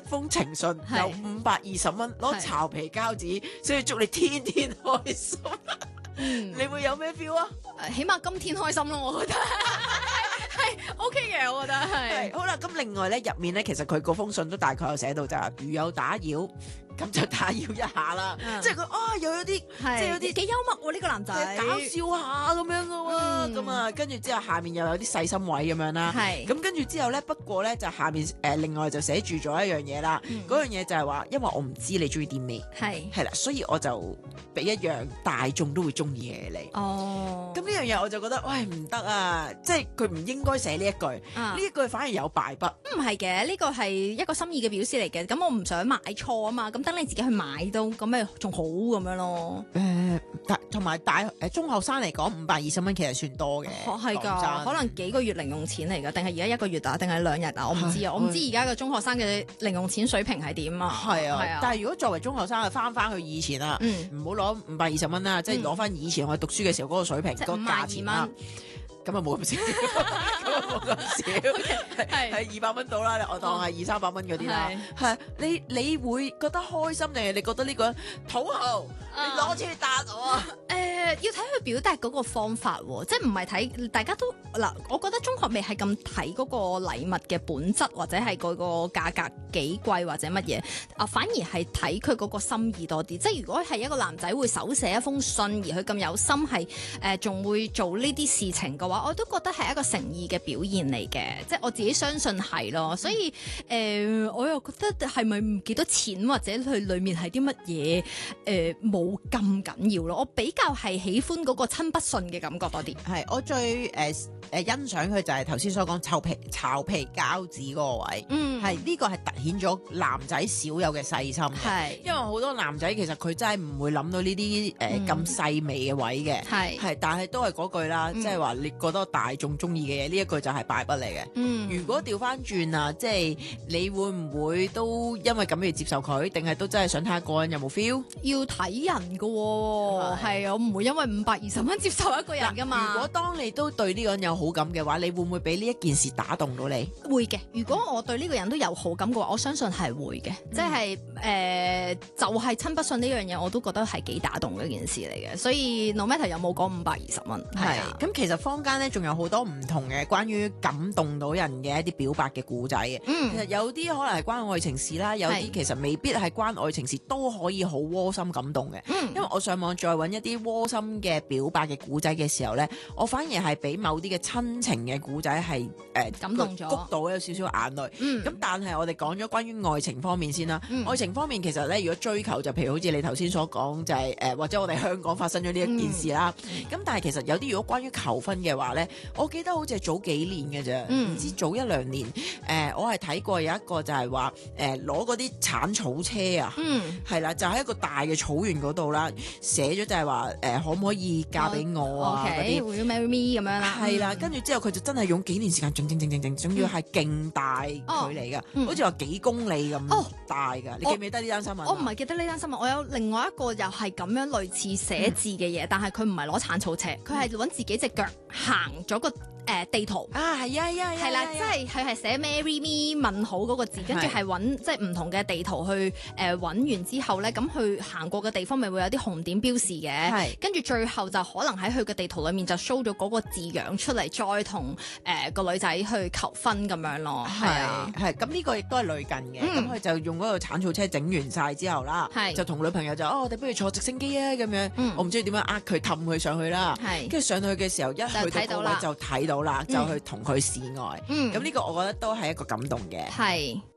封情信，有520蚊，攞巢皮膠紙，所以祝你天天開心。你會有咩 feel 啊？ 起碼今天開心咯，我覺得係 OK 嘅，我覺得係。 好啦，咁另外咧入面咧，其實佢嗰封信都大概有寫到就係，如有打擾，咁就打擾一下啦。即係佢又有啲即係有啲幾幽默喎呢個男仔， 搞笑下咁樣嘅喎。咁啊，跟住之後下面又有啲細心位咁樣啦。咁跟住之後咧，不過咧就下面另外就寫住咗一樣嘢啦。嗰樣嘢就係話，因為我唔知你中意啲咩，係啦，所以我就俾一樣大眾都會中意嘅你。 哦， 咁呢樣嘢我就覺得，喂唔得啊！即係佢唔應該寫呢一句，呢一句反而有敗筆。 唔係嘅，呢個係一個心意嘅表示嚟嘅。咁我唔想買錯啊嘛，咁等你自己去買都咁咪仲好咁樣咯。 同埋中學生嚟講，520蚊其實算多嘅。 係㗎，可能幾個月零用錢嚟㗎，定係而家一個月啊，定係2日啊？我唔知啊，我唔知而家嘅中學生嘅零用錢水平係點啊。係啊， 但係如果作為中學生，翻去以前啦，唔好攞520蚊啦，即係攞翻以前我哋讀書嘅時候嗰個水平，嗰個價錢啦。咁啊冇咁少，咁啊冇咁少，係200蚊到啦，我當係200-300蚊嗰啲啦。係你會覺得開心定係你覺得呢個人土豪？你攞錢去打我啊？ 要睇佢表達嗰個方法喎，即係唔係睇大家都嗱，我覺得中學未係咁睇嗰個禮物嘅本質或者係嗰個價格幾貴或者乜嘢啊，反而係睇佢嗰個心意多啲。即係如果係一個男仔會手寫一封信，而佢咁有心係仲會做呢啲事情嘅話，我都覺得係一個誠意嘅表現嚟嘅。即係我自己相信係咯，所以我又覺得係咪唔幾多錢或者佢裡面係啲乜嘢冇咁緊要咯。我比較係喜歡嗰個親筆信嘅感覺多啲。 係我最欣賞佢就係頭先所講巢皮膠紙嗰個位，係呢個係凸顯咗男仔少有嘅細心嘅。因為好多男仔其實佢真係唔會諗到呢啲咁細微嘅位嘅，係但係都係嗰句啦，即係話你覺得大眾中意嘅嘢，呢一句就係敗筆嚟嘅。如果調翻轉啊，即係你會唔會都因為咁而接受佢，定係都真係想睇下個人有冇 feel？ 要睇人㗎喎，係我唔會因為520蚊接受一個人噶嘛。 如果當你都對呢個人有好感嘅話，你會唔會俾呢一件事打動到你？ 會嘅。如果我對呢個人都有好感嘅話，我相信係會嘅。即係就係親筆信呢樣嘢，我都覺得係幾打動嘅一件事嚟嘅。所以 no matter 有冇講520蚊，係啊。 咁其實坊間咧仲有好多唔同嘅關於感動到人嘅一啲表白嘅故仔嘅。其實有啲可能係關愛情事啦，有啲其實未必係關愛情事，都可以好窩心感動嘅。因為我上網再揾一啲窩心嘅表白嘅故仔嘅時候咧，我反而係俾某啲嘅親情嘅故仔係感動咗， 谷到有少少眼淚。咁但係我哋講咗關於愛情方面先啦。愛情方面其實咧，如果追求就譬如好似你頭先所講，就係或者我哋香港發生咗呢一件事啦。咁但係其實有啲如果關於求婚嘅話咧，我記得好似係早幾年嘅啫，唔知早1-2年。我係睇過有一個就係話攞嗰啲鏟草車啊，係啦，就喺一個大嘅草原嗰度啦，寫咗就係話可唔可以嫁俾我啊嗰啲 ，Will you marry me 咁樣啦。 係啦，跟住之後佢就真係用幾年時間整，仲要係勁大距離噶，好似話幾公里咁大噶。你記唔記得呢單新聞？ 我唔係記得呢單新聞，我有另外一個又係咁樣類似寫字嘅嘢，但係佢唔係攞鏟草車，佢係揾自己隻腳行咗個地圖啊，係啦，即係佢係寫 marry me 問號嗰個字，跟住係揾即係唔同嘅地圖去揾完之後咧，咁佢行過嘅地方咪會有啲紅點標示嘅，跟住最後就可能喺佢嘅地圖裏面就 show 咗嗰個字樣出嚟，再同個女仔去求婚咁樣咯。 係咁呢個亦都係類近嘅，咁佢就用嗰個鏟草車整完晒之後啦，就同女朋友就我哋不如坐直升機啊咁樣，我唔知點樣佢氹佢上去啦，跟住上去嘅時候一去到嗰位就睇到啦，就去同佢示愛，咁呢個我覺得都係一個感動嘅。 係。